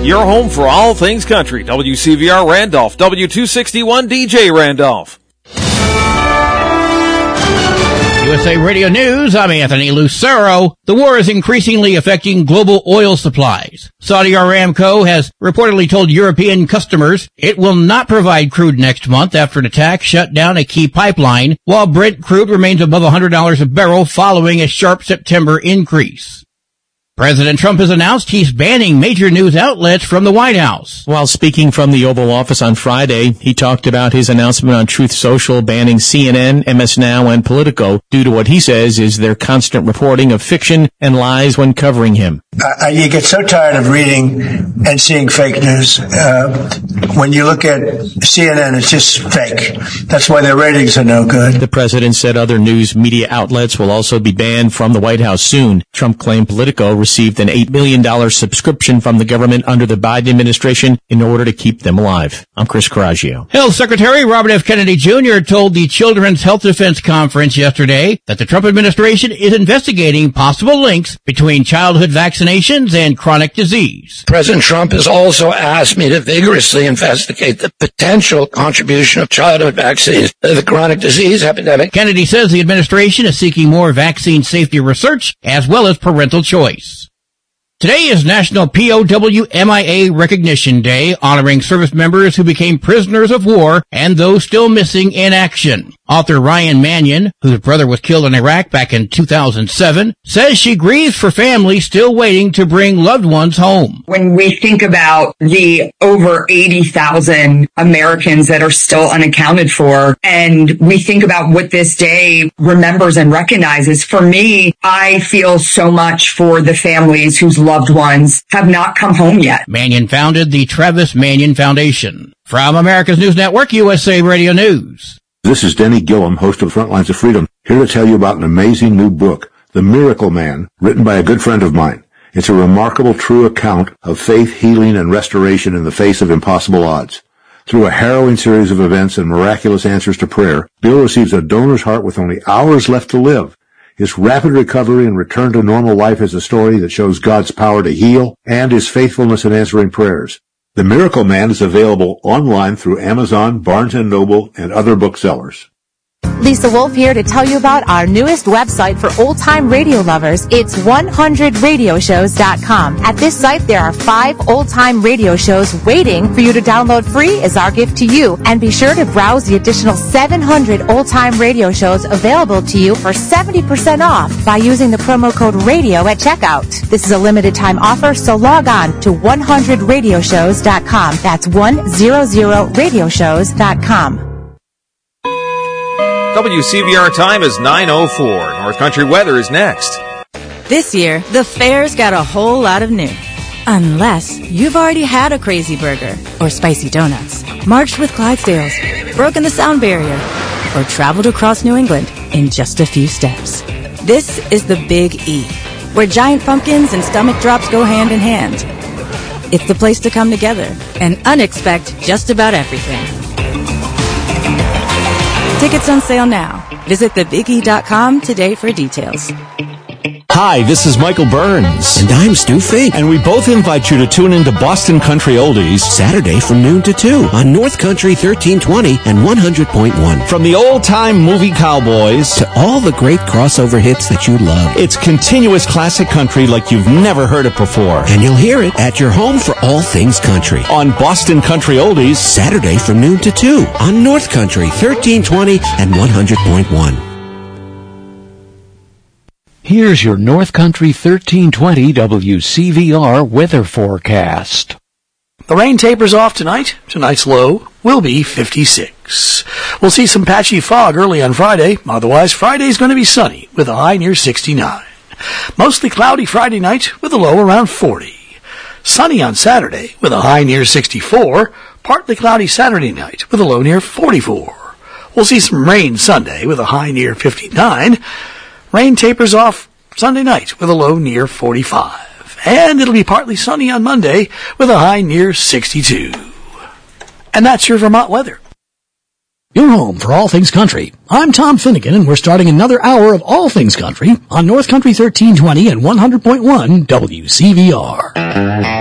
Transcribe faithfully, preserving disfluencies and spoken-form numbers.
Your home for all things country. W C V R Randolph, W two sixty-one D J Randolph. U S A Radio News, I'm Anthony Lucero. The war is increasingly affecting global oil supplies. Saudi Aramco has reportedly told European customers it will not provide crude next month after an attack shut down a key pipeline, while Brent crude remains above one hundred dollars a barrel following a sharp September increase. President Trump has announced he's banning major news outlets from the White House. While speaking from the Oval Office on Friday, he talked about his announcement on Truth Social banning C N N, M S Now, and Politico due to what he says is their constant reporting of fiction and lies when covering him. Uh, you get so tired of reading and seeing fake news. Uh, when you look at C N N, it's just fake. That's why their ratings are no good. The president said other news media outlets will also be banned from the White House soon. Trump claimed Politico received an eight million dollars subscription from the government under the Biden administration in order to keep them alive. I'm Chris Coraggio. Health Secretary Robert F. Kennedy Junior told the Children's Health Defense Conference yesterday that the Trump administration is investigating possible links between childhood vaccinations and chronic disease. President Trump has also asked me to vigorously investigate the potential contribution of childhood vaccines to the chronic disease epidemic. Kennedy says the administration is seeking more vaccine safety research as well as parental choice. Today is National P O W M I A Recognition Day, honoring service members who became prisoners of war and those still missing in action. Author Ryan Mannion, whose brother was killed in Iraq back in two thousand seven, says she grieves for families still waiting to bring loved ones home. When we think about the over eighty thousand Americans that are still unaccounted for, and we think about what this day remembers and recognizes, for me, I feel so much for the families whose loved ones have not come home yet. Mannion founded the Travis Mannion Foundation. From America's News Network, U S A Radio News. This is Denny Gillum, host of Frontlines of Freedom, here to tell you about an amazing new book, The Miracle Man, written by a good friend of mine. It's a remarkable true account of faith, healing, and restoration in the face of impossible odds. Through a harrowing series of events and miraculous answers to prayer, Bill receives a donor's heart with only hours left to live. His rapid recovery and return to normal life is a story that shows God's power to heal and his faithfulness in answering prayers. The Miracle Man is available online through Amazon, Barnes and Noble, and other booksellers. Lisa Wolf here to tell you about our newest website for old-time radio lovers. It's one hundred radio shows dot com. At this site, there are five old-time radio shows waiting for you to download free as our gift to you. And be sure to browse the additional seven hundred old-time radio shows available to you for seventy percent off by using the promo code RADIO at checkout. This is a limited-time offer, so log on to one hundred radio shows dot com. That's one hundred radio shows dot com. W C V R time is nine oh four. North Country weather is next. This year, the fair's got a whole lot of new. Unless you've already had a crazy burger or spicy donuts, marched with Clydesdales, broken the sound barrier, or traveled across New England in just a few steps. This is the Big E, where giant pumpkins and stomach drops go hand in hand. It's the place to come together and unexpect just about everything. Tickets on sale now. Visit the big e dot com today for details. Hi, this is Michael Burns. And I'm Stu Fink. And we both invite you to tune into Boston Country Oldies Saturday from noon to two on North Country thirteen twenty and one hundred point one. From the old-time movie cowboys to all the great crossover hits that you love. It's continuous classic country like you've never heard it before. And you'll hear it at your home for all things country. On Boston Country Oldies Saturday from noon to two on North Country thirteen twenty and one hundred point one. Here's your North Country thirteen twenty W C V R weather forecast. The rain tapers off tonight. Tonight's low will be fifty-six. We'll see some patchy fog early on Friday. Otherwise, Friday's going to be sunny with a high near sixty-nine. Mostly cloudy Friday night with a low around forty. Sunny on Saturday with a high near sixty-four. Partly cloudy Saturday night with a low near forty-four. We'll see some rain Sunday with a high near fifty-nine. Rain tapers off Sunday night with a low near forty-five. And it'll be partly sunny on Monday with a high near sixty-two. And that's your Vermont weather. Your home for all things country. I'm Tom Finnegan, and we're starting another hour of all things country on North Country thirteen twenty and one hundred point one W C V R.